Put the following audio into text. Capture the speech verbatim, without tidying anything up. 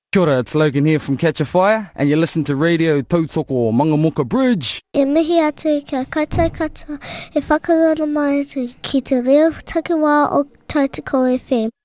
Kia ora, it's Logan here from Catch a Fire, and you listen to Radio Tautoko Mangamuka Bridge. E mihi atu kia kata kata e whakarana mai atu ki te reo takiwā o Tautoko F M.